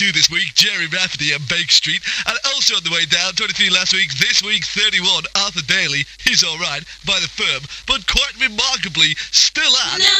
22 this week, Jerry Rafferty and Bake Street. And also on the way down, 23 last week, this week 31, Arthur Daly. He's alright, by The Firm, but quite remarkably, still at...